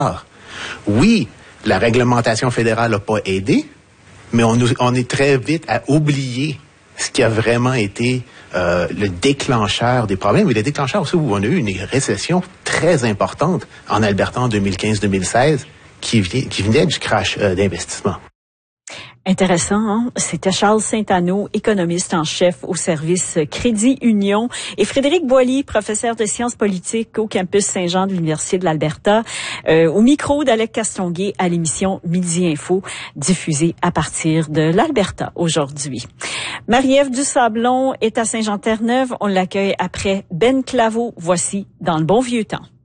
Oui, la réglementation fédérale n'a pas aidé, mais on est très vite à oublier ce qui a vraiment été le déclencheur des problèmes et le déclencheur aussi où on a eu une récession très importante en Alberta en 2015-2016 qui venait du crash d'investissement. Intéressant, hein? C'était Charles Saint-Anneau, économiste en chef au service Crédit Union, et Frédéric Boily, professeur de sciences politiques au campus Saint-Jean de l'Université de l'Alberta, au micro d'Alec Castonguay à l'émission Midi Info, diffusée à partir de l'Alberta aujourd'hui. Marie-Ève Dusablon est à Saint-Jean-Terre-Neuve. On l'accueille après Ben Claveau. Voici Dans le bon vieux temps.